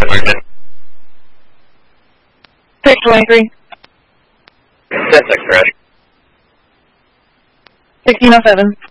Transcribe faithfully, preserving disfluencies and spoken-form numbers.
six twenty-three. ten six, correct. sixteen oh seven.